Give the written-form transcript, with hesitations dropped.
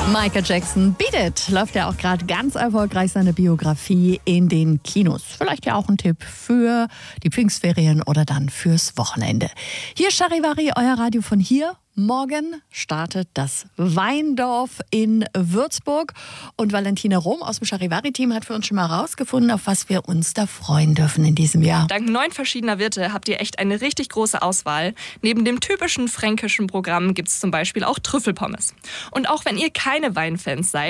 Michael Jackson, Beat It, läuft ja auch gerade ganz erfolgreich seine Biografie in den Kinos. Vielleicht ja auch ein Tipp für die Pfingstferien oder dann fürs Wochenende. Hier Charivari, euer Radio von hier. Morgen startet das Weindorf in Würzburg und Valentina Rohm aus dem Charivari-Team hat für uns schon mal rausgefunden, auf was wir uns da freuen dürfen in diesem Jahr. Dank 9 verschiedener Wirte habt ihr echt eine richtig große Auswahl. Neben dem typischen fränkischen Programm gibt es zum Beispiel auch Trüffelpommes. Und auch wenn ihr keine Weinfans seid,